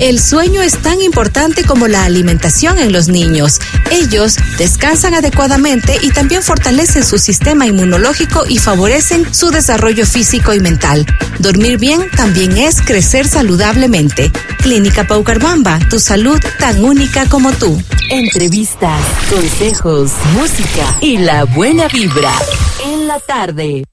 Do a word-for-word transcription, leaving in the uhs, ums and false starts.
El sueño es tan importante como la alimentación en los niños. Ellos descansan adecuadamente y también fortalecen su sistema inmunológico y favorecen su desarrollo físico y mental. Dormir bien también es crecer saludablemente. Clínica Paucarbamba, tu salud tan única como tú. Entrevistas, consejos, música y la buena vibra en la tarde.